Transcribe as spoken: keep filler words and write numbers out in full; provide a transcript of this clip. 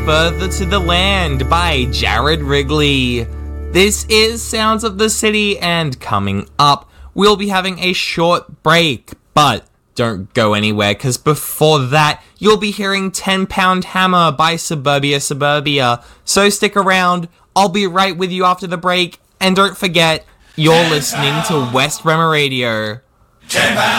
Further to the Land by Jared Wrigley. This is Sounds of the City, and coming up, we'll be having a short break, but don't go anywhere, because before that, you'll be hearing ten pound Hammer by Suburbia Suburbia. So stick around, I'll be right with you after the break, and don't forget, you're listening to West Bremer Radio. ten pound